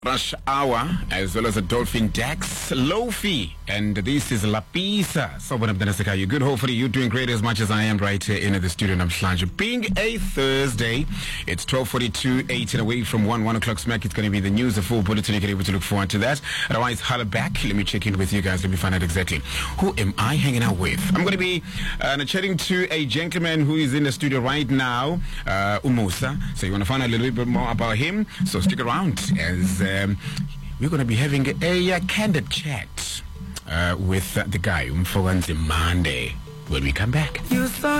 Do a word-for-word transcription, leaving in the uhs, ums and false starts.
Rush Hour, as well as a Dolphin Dax, Lofi, and this is Lapisa. So, what up, you good? Hopefully, you're doing great as much as I am right here in the studio. And I'm Shlanja. Being a Thursday, it's twelve forty-two, eighteen away from one, one o'clock smack. It's going to be the news, the full bulletin. You can able to look forward to that. Otherwise, holler back. Let me check in with you guys. Let me find out exactly who am I hanging out with. I'm going to be uh, chatting to a gentleman who is in the studio right now, uh, Umusa. So, you want to find out a little bit more about him? So, stick around as. Um, we're going to be having a, a candid chat uh, with uh, the guy, Umfoganzi Monday, when we come back. You saw